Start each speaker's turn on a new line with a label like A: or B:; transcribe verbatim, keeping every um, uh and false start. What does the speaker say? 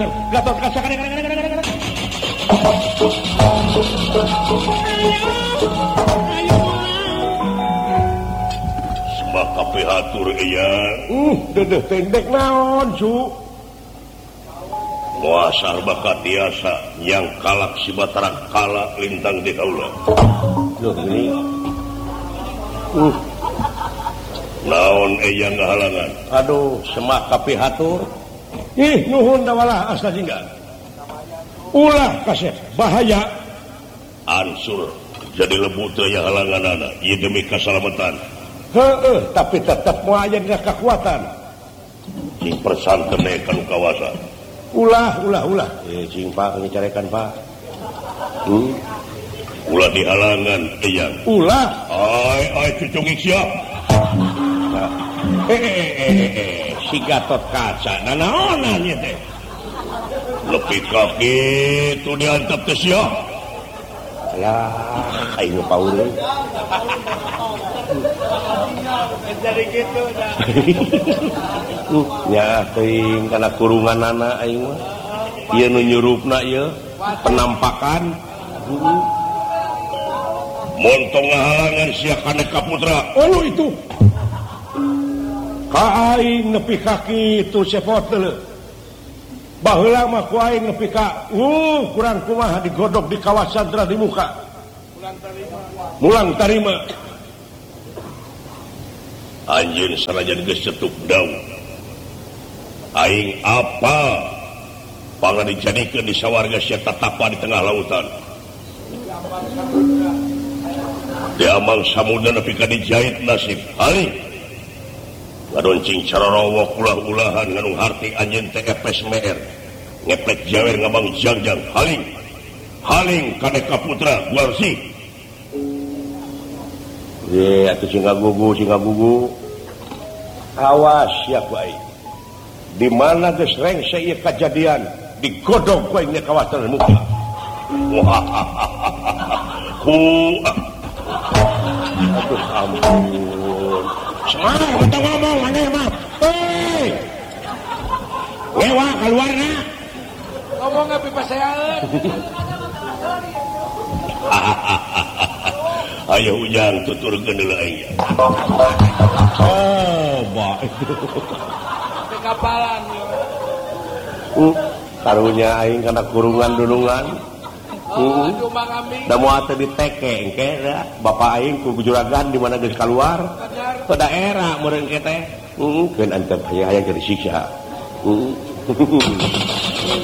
A: Gatot kaca kadang kadang kadang kadang kadang. Semak kape hatur iya.
B: Uh, dedeh tendek naon, cu.
A: Muasar bakat tiasa yang kalak si Batara kala lintang di kaula.
B: Loh, ini. Uh.
A: Naon eyang ngahalangan.
B: Aduh, semak kape hatur. Ih, nuhun dawalah asa jingga. Ulah kasih bahaya.
A: Ansur jadi lebu teu aya halanganana ieu demi kasalamatan.
B: Heeh, tapi tetap moal aya dina kekuatan.
A: Cing persanten kana kawasa.
B: Ulah, ulah, ulah. Eh, cing Pak, ngicarekan Pak.
A: Hmm. Ulah dihalangan eyang.
B: Ulah.
A: Ai, ai cucungik sia.
B: Eh, eh, eh, eh, si Gatot Kaca, nah naonan ya teh.
A: Lebih kaki itu diantep ke sia.
B: Alah, ayo pauli.
C: Jadi gitu dah.
B: Ya, teuing kana kurungan anak aing mah. Ieu nu nyurupna ieu penampakan.
A: Montong ngahalangan sia kana Kaputra.
B: Oh itu. Ka aing nepi kaki itu sepot teu. Baheula mah ku aing nepi ka uh kurang kumaha digodok di kawasan tera di muka.
C: Mulang tarima.
B: Mulang tarima.
A: Anjeun sanajan geus cetuk daun. Aing apa pangna dijadikeun di sawarga sia tatapa di tengah lautan. Di ambang samudra nepi ka dijait nasib. Aing ngadoncing carorowok ulah-ulahan nganu harti anjeun teh epes meer. Ngeplek jawer ngabang jangjang. Haling. Haling kade Kaputra Guarsi.
B: Ye, atuh singa gugu, singa gugu. Awas ya ku aing. Di mana geus rengse ieu kejadian digodog ku aing kawasan muka.
A: Wah. Ku
B: Aduh ampun. Semangat kita ngomong aneh mah. Hei. Ngewa keluarna.
C: Ngomong nggak pipasean.
A: Ayo ujang tuturkeun deuleu aing.
B: Coba.
C: Sampai kapalan.
B: Uh, karunya aing kana kurungan dulungan.
C: Oh, aduh Mang Ami.
B: Da moal teu diteke engke da. Bapak aing ku juragan di mana geus kaluar. Ke daerah meureun ke teh. Heeh, keun antep aya aya jadi siksa. Heeh.